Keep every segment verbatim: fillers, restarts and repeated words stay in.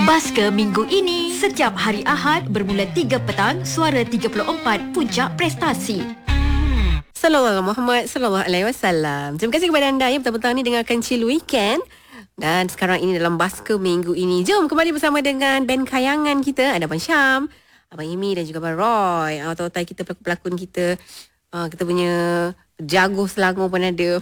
Baska minggu ini, setiap hari Ahad bermula tiga petang, Suara tiga puluh empat, Puncak Prestasi. Sallallahu Muhammad Sallallahu Alaihi Wasallam. Terima kasih kepada anda yang petang-petang ni dengarkan Chill Weekend. Dan sekarang ini dalam Baska minggu ini, jom kembali bersama dengan band kayangan kita. Ada Abang Syam, Abang Imi dan juga Abang Roy, atau tai kita pelakon-pelakon kita. Uh, kita punya jago Selangor pun ada.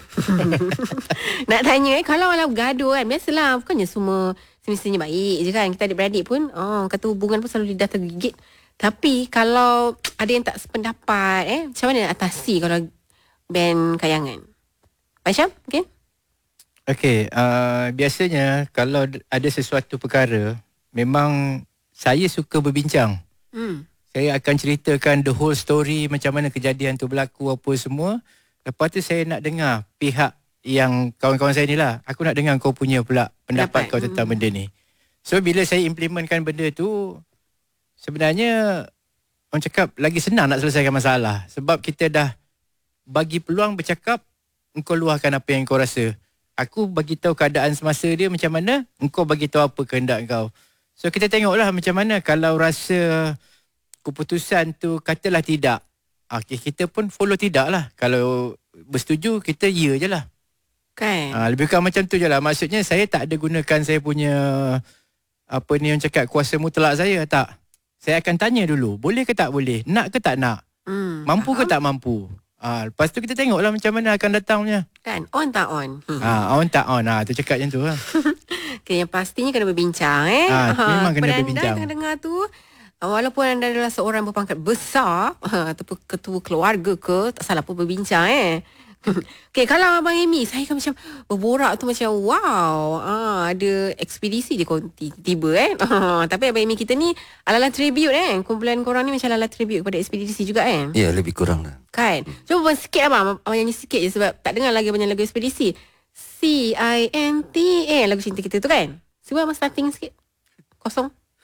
Nak tanya eh, kalau ala bergaduh kan, biasalah, bukannya semua semestinya baik je kan. Kita adik-beradik pun oh, kata hubungan pun selalu lidah tergigit. Tapi kalau ada yang tak sependapat eh, macam mana nak atasi kalau band kayangan? Pak Syam, okay? Okey, uh, biasanya kalau ada sesuatu perkara, memang saya suka berbincang. Hmm. Saya akan ceritakan the whole story, macam mana kejadian tu berlaku, apa semua. Lepas tu saya nak dengar pihak yang kawan-kawan saya ni lah. Aku nak dengar kau punya pula pendapat Dapat. kau tentang hmm. benda ni. So bila saya implementkan benda tu, sebenarnya orang cakap lagi senang nak selesaikan masalah. Sebab kita dah bagi peluang bercakap, engkau luahkan apa yang kau rasa. Aku bagi tahu keadaan semasa dia macam mana, engkau bagi tahu apa kehendak kau. So kita tengoklah macam mana kalau rasa keputusan tu katalah tidak. Okay, kita pun follow tidak lah. Kalau bersetuju, kita ya je lah. Kan? Ha, lebih kurang macam tu je lah. Maksudnya saya tak ada gunakan saya punya apa ni orang cakap kuasa mutlak saya, tak. Saya akan tanya dulu, boleh ke tak boleh? Nak ke tak nak? Hmm, mampu faham? Ke tak mampu? Ha, lepas tu kita tengoklah macam mana akan datangnya. Kan? On tak on? Ha, on tak on? Ha, tu cakap macam tu lah. Okay, yang pastinya kena berbincang eh. Ha, memang kena Pada berbincang. Anda yang dengar tu, walaupun anda adalah seorang berpangkat besar ataupun ketua keluarga ke, tak salah pun berbincang eh. Okay, kalau Abang Amy, saya kan macam berborak tu macam wow, ah, ada ekspedisi dia tiba eh. Tapi Abang Amy kita ni ala-ala tribute eh. Kumpulan korang ni macam ala-ala tribute kepada ekspedisi juga eh. Ya, lebih kurang lah. Kan? Cuba abang sikit abang, abang nyanyi sikit je sebab tak dengar lagi banyak lagu ekspedisi. C I N T A, lagu cinta kita tu kan. Cuba abang starting sikit. Kosong.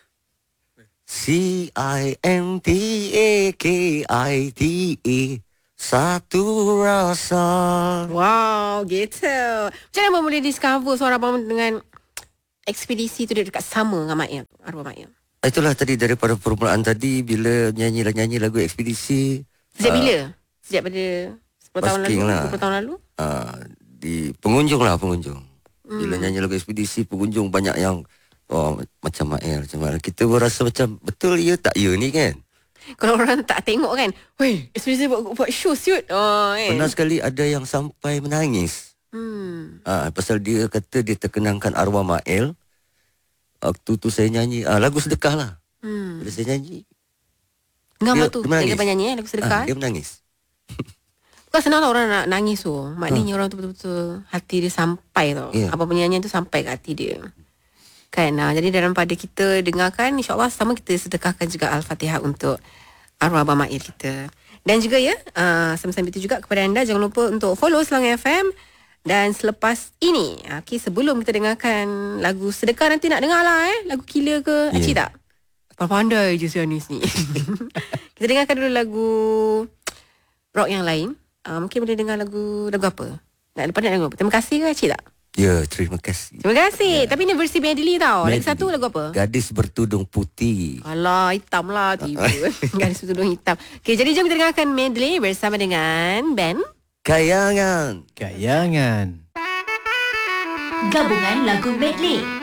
C I N T A K I T A, satu rasa. Wow, gitu. Macam mana abang boleh discover suara abang dengan ekspedisi tu dia dekat sama dengan Mak Yam, arwah Mak Yam? Itulah tadi daripada permulaan tadi, bila nyanyi-nyanyi lagu ekspedisi. Sejak uh, bila? Sejak pada sepuluh tahun lalu? lah. dua puluh tahun lalu? Uh, di pengunjung lah, pengunjung. Hmm. Bila nyanyi lagu ekspedisi, pengunjung banyak yang oh, macam Mak Yam, macam mana. Kita berasa macam, betul ya tak ya ni kan? Kalau orang tak tengok kan, weh, ekspedisi buat, buat show siut. Oh, eh. Pernah sekali ada yang sampai menangis. Hmm. Ah, pasal dia kata dia terkenangkan arwah Mak El. Waktu tu saya nyanyi ah, lagu sedekah lah. Hmm. Bila saya nyanyi, ngam tu, dia penyanyi eh, lagu sedekah. Ah, dia menangis. Bukan senang lah orang nak nangis tu. Maknanya ha. orang tu betul-betul hati dia sampai tau. Yeah. Apa penyanyian tu sampai ke hati dia. Kan, nah, jadi daripada kita dengarkan, insyaAllah sama kita sedekahkan juga Al-Fatihah untuk arwah Abang Ma'il kita. Dan juga ya, uh, sama-sama itu juga kepada anda, jangan lupa untuk follow Selangor F M. Dan selepas ini, okay, sebelum kita dengarkan lagu sedekah, nanti nak dengar lah eh, lagu Killer ke, yeah. Acik tak? Pandai je si Anis ni. Kita dengarkan dulu lagu rock yang lain. uh, Mungkin boleh dengar lagu lagu apa? Nak lepas nak dengar apa? Terima kasih ke Acik tak? Ya, terima kasih. Terima kasih. Ya. Tapi ni versi medley tau. Medley. Lagi satu lagu apa? Gadis bertudung putih. Alah, hitam lah tiba. Gadis bertudung hitam. Okay, jadi jom kita dengarkan medley bersama dengan band Kayangan. Kayangan. Gabungan lagu medley